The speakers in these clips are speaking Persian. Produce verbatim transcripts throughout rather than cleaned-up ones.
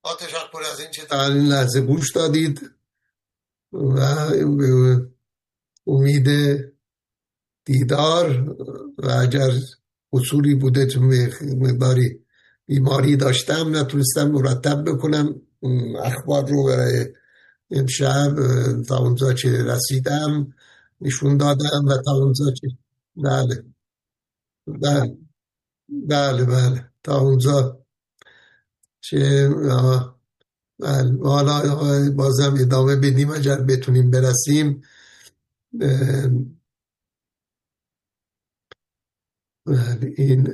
با تشکر از این چه در این لحظه گوش دادید و به امید دیدار و اگر اصولی بوده چون مقداری بیماری داشتم نتونستم مرتب بکنم اخبار رو برای امشب تا اونجا چه رسیدم نشون دادم و تا اونجا چه بله بله بله بله تا اونجا چه بله حالا بازم ادامه بدیم اگر بتونیم برسیم. بله این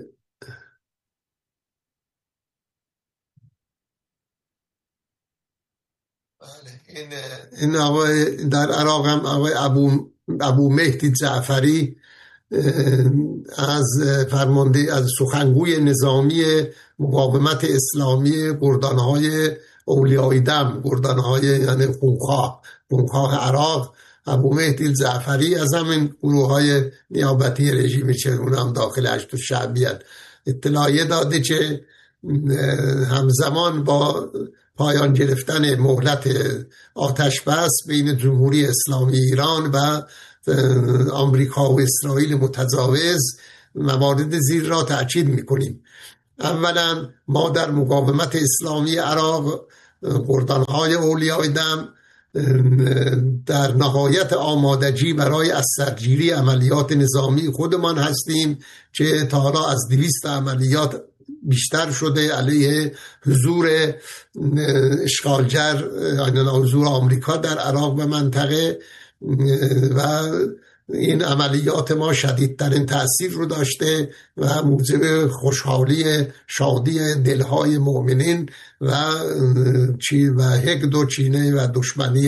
این این آقای در عراق هم آقای ابو ابو مهدی جعفری از فرمانده از سخنگوی نظامی مقاومت اسلامی گردانهای اولیای دم، گردانهای یعنی خونخواه خونخواه عراق، ابو مهدی جعفری از همین گروه های نیابتی رژیم چرون هم داخل هشت الشعبیت اطلاعیه داده که همزمان با پایان گرفتن مهلت آتش بس بین جمهوری اسلامی ایران و آمریکا و اسرائیل متجاوز موارد زیر را تأکید می‌کنیم. اولا ما در مقاومت اسلامی عراق گردانهای اولیای دم در نهایت آمادگی برای از سرگیری عملیات نظامی خودمان هستیم که تا حالا از دویست عملیات بیشتر شده علیه حضور اشغالگر یعنی حضور آمریکا در عراق و منطقه و این عملیات ما شدیدترین تأثیر رو داشته و موجب خوشحالی شادی دلهای مؤمنین و چی و هک و چینه و دشمنی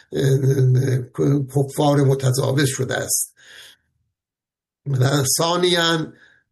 کفار متجاوز شده است. ثانیاً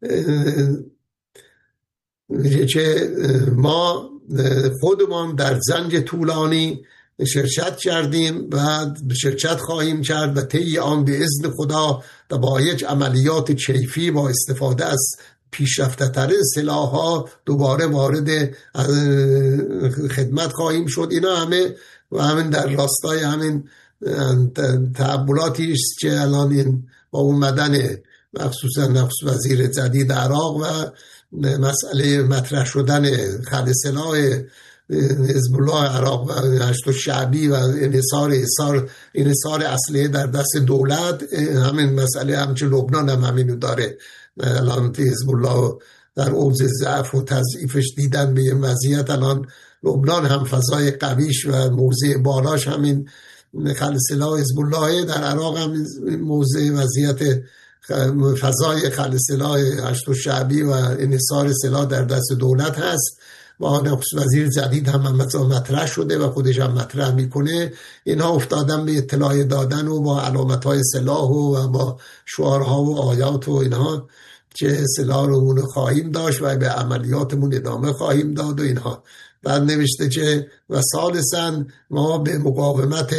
که ما خودمان در زنج طولانی شرکت کردیم و شرکت خواهیم کرد و طی آن به اذن خدا و با یک عملیات کیفی با استفاده از پیشرفته ترین سلاح ها دوباره وارد خدمت خواهیم شد. اینا همه و همین در راستای همین تعبولاتی است که الان این با اومدن مخصوصا نخست وزیر جدید عراق و مسئله مطرح شدن خل سلاح حزب الله عراق و هشت الشعبی و انحصار انحصار اسلحه در دست دولت، همین مسئله همچه لبنان هم همینو داره. الان حزب الله در اوج ضعف و تضعیفش دیدن به این وضعیت، الان لبنان هم فضای قویش و موضع بالاش همین خل سلاح حزب الله، در عراق هم موضع وضعیت فضای خل سلاح هشت الشعبی و انحصار سلاح در دست دولت هست. و نخست وزیر جدید هم مطرح شده و خودش هم مطرح میکنه. اینها افتادن به اطلاع دادن و با علامت‌های سلاح و با شعارها و آیات و اینها که سلاح رو خواهیم داشت و به عملیاتمون ادامه خواهیم داد و اینها. بعد نوشته که و ثالثاً ما به مقاومت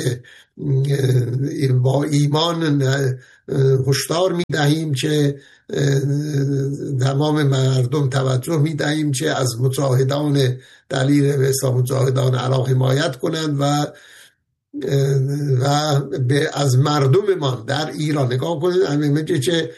با ایمان هشدار میدهیم که تمام مردم توجه میدهیم که از مجاهدان دلیل و مجاهدان عراق حمایت کنند و و به از مردممان در ایران نگاه کنید. همین میگه که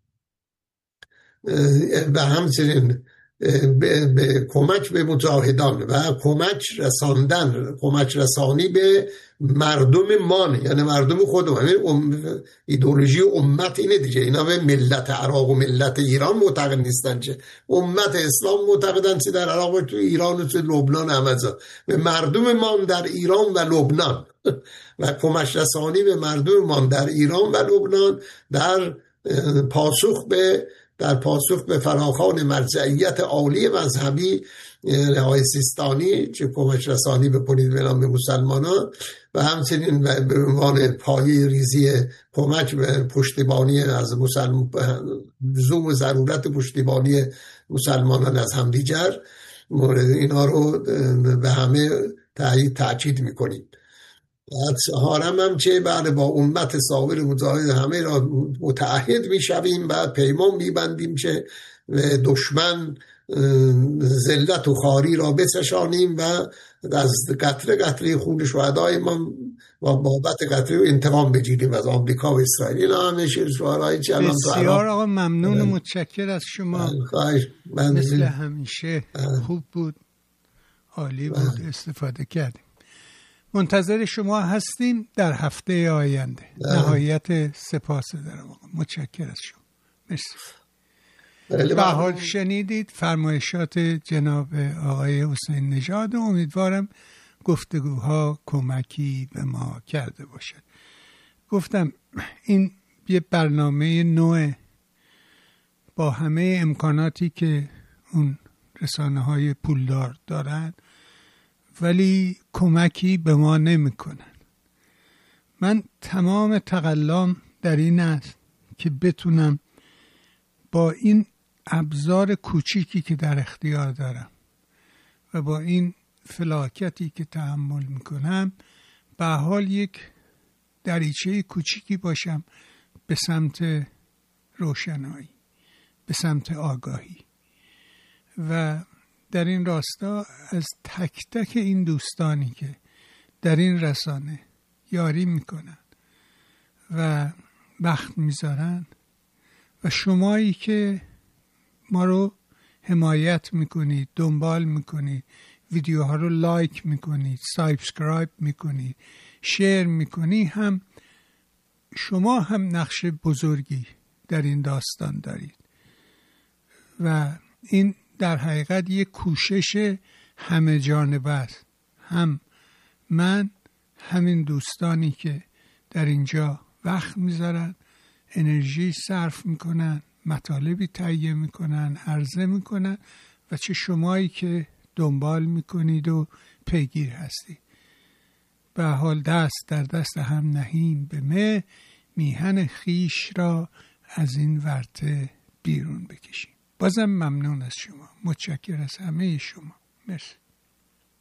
و همچنین به, به کمک به مجاهدان و کمک رساندن کمک رسانی به مردم مان، یعنی مردم خودم. همین ایدئولوژی امت اینه دیگه. اینا به ملت عراق و ملت ایران معتقد نیستن، که امت اسلام معتقدن چه در عراق و تو ایران و تو لبنان همزا به مردم مان در ایران و لبنان و کمک رسانی به مردم مان در ایران و لبنان در پاسخ به در پاسخ به فراخوان مرجعیت عالی مذهبی آقای سیستانی که کمک رسانی بکنید به نام مسلمانان و همچنین به عنوان پایه ریزی کمک به پشتیبانی از مسلمان، لزوم و ضرورت پشتیبانی مسلمانان از همدیگر، مورد اینا رو به همه تأیید تأکید میکنیم. هارم هم که بعد با امت صابر مجاهد همه را متعهد میشویم و پیمان میبندیم که دشمن ذلت و خواری را بچشانیم و از قطره قطره خون شهدای ما و بابت قطره انتقام بگیریم از آمریکا و اسرائیل. اینا همه شعارهایی که الان تو بسیار آقا ممنون و متشکر از شما. من مثل همیشه خوب بود، عالی بود، استفاده کردیم. منتظر شما هستیم در هفته آینده. نهایت سپاس دارم آقا، متشکر از شما، مرسی. به حال شنیدید فرمایشات جناب آقای حسین نژاد و امیدوارم گفتگوها کمکی به ما کرده باشد. گفتم این یه برنامه نوع با همه امکاناتی که اون رسانه های پولدار دارن ولی کمکی به ما نمی کنن. من تمام تقلام در این است که بتونم با این ابزار کوچیکی که در اختیار دارم و با این فلاکتی که تحمل میکنم به حال یک دریچه کوچیکی باشم به سمت روشنایی، به سمت آگاهی. و در این راستا از تک تک این دوستانی که در این رسانه یاری میکنن و وقت میذارن و شمایی که ما رو حمایت میکنید، دنبال میکنید، ویدیوها رو لایک میکنید، سابسکرایب میکنید، شیر میکنید، هم شما هم نقش بزرگی در این داستان دارید و این در حقیقت یک کوشش همه جانبه است. هم من، همین دوستانی که در اینجا وقت میذارن، انرژی صرف میکنن، مطالبی تهیه میکنن، عرضه میکنن و چه شمایی که دنبال میکنید و پیگیر هستید. به حال دست در دست هم نهیم به مه، میهن خیش را از این ورطه بیرون بکشیم. بازم ممنون از شما، متشکر از همه شما، مرسی.